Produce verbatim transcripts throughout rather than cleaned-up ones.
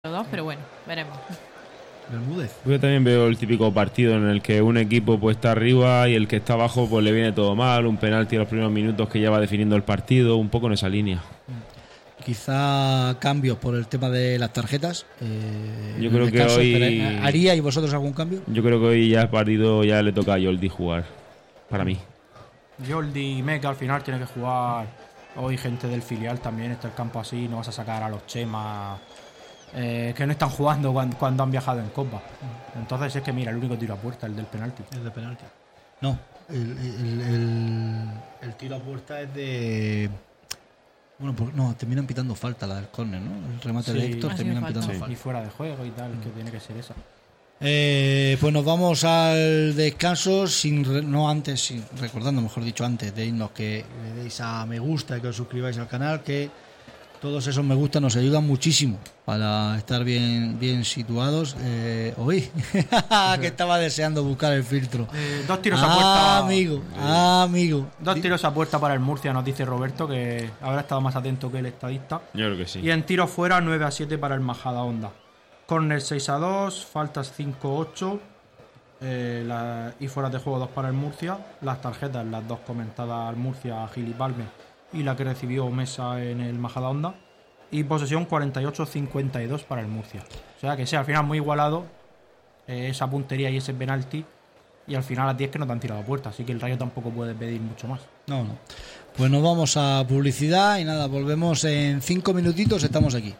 los dos, pero bueno, veremos. Bermúdez. Yo también veo el típico partido en el que un equipo pues está arriba y el que está abajo pues le viene todo mal, un penalti a los primeros minutos que ya va definiendo el partido, un poco en esa línea. Quizá cambios por el tema de las tarjetas. Eh, yo creo que hoy ¿haría y vosotros algún cambio? Yo creo que hoy ya el partido ya le toca a Jordi jugar, para mí. Jordi y Meca al final tiene que jugar. Hoy gente del filial también está el campo así, no vas a sacar a los Chemas eh, que no están jugando cuando, cuando han viajado en Copa. Entonces es que mira, el único tiro a puerta, el del penalti. El de penalti. No, el, el, el, el tiro a puerta es de... Bueno, pues no, terminan pitando falta la del córner, ¿no? El remate Sí, de Héctor terminan pitando sí. falta. Y fuera de juego y tal, mm. que tiene que ser esa. Eh, pues nos vamos al descanso, sin re, no antes, sin, recordando, mejor dicho, antes de irnos, que le deis a me gusta y que os suscribáis al canal, que todos esos me gusta nos ayudan muchísimo para estar bien bien situados. Eh, oí, que estaba deseando buscar el filtro. Eh, dos tiros ah, a puerta. amigo, ah, amigo. Dos tiros a puerta para el Murcia, nos dice Roberto, que habrá estado más atento que el estadista. Yo creo que sí. Y en tiros fuera, nueve a siete para el Majadahonda. Corner seis a dos, faltas cinco a ocho eh, la, y fuera de juego dos para el Murcia. Las tarjetas, las dos comentadas al Murcia, Gil y Palme, y la que recibió Mesa en el Majadahonda. Y posesión cuarenta y ocho a cincuenta y dos para el Murcia. O sea que sea al final muy igualado eh, esa puntería y ese penalti. Y al final a las diez que no te han tirado a puerta. Así que el Rayo tampoco puede pedir mucho más. No, no. Pues nos vamos a publicidad y nada, volvemos en cinco minutitos, estamos aquí.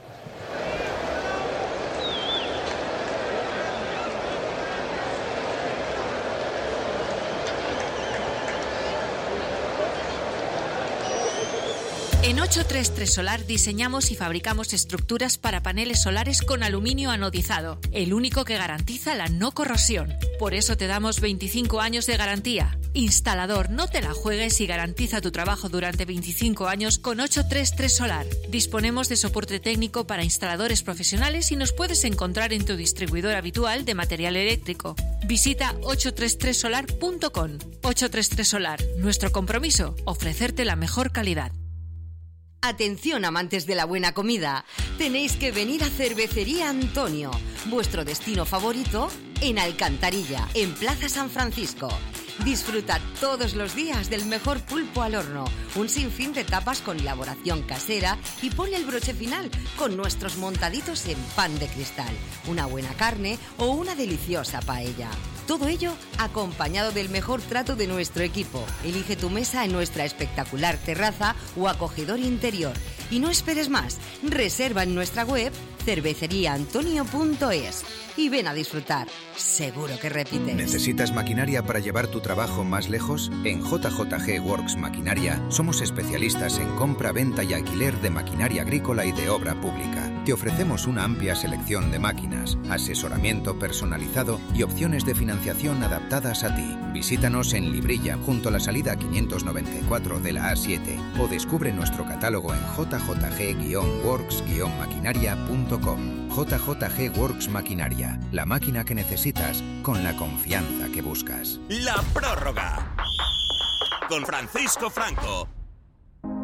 En ochocientos treinta y tres Solar diseñamos y fabricamos estructuras para paneles solares con aluminio anodizado, el único que garantiza la no corrosión. Por eso te damos veinticinco años de garantía. Instalador, no te la juegues y garantiza tu trabajo durante veinticinco años con ochocientos treinta y tres Solar. Disponemos de soporte técnico para instaladores profesionales y nos puedes encontrar en tu distribuidor habitual de material eléctrico. Visita ochocientos treinta y tres solar punto com. ochocientos treinta y tres Solar. Nuestro compromiso, ofrecerte la mejor calidad. Atención, amantes de la buena comida, tenéis que venir a Cervecería Antonio, vuestro destino favorito en Alcantarilla, en Plaza San Francisco. Disfruta todos los días del mejor pulpo al horno, un sinfín de tapas con elaboración casera y ponle el broche final con nuestros montaditos en pan de cristal, una buena carne o una deliciosa paella. Todo ello acompañado del mejor trato de nuestro equipo. Elige tu mesa en nuestra espectacular terraza o acogedor interior. Y no esperes más, reserva en nuestra web cervecería antonio punto es y ven a disfrutar. Seguro que repites. ¿Necesitas maquinaria para llevar tu trabajo más lejos? En J J G Works Maquinaria somos especialistas en compra, venta y alquiler de maquinaria agrícola y de obra pública. Te ofrecemos una amplia selección de máquinas, asesoramiento personalizado y opciones de financiación adaptadas a ti. Visítanos en Librilla, junto a la salida quinientos noventa y cuatro de la A siete, o descubre nuestro catálogo en j j g works maquinaria punto com. J J G Works Maquinaria, la máquina que necesitas con la confianza que buscas. La prórroga con Francisco Franco.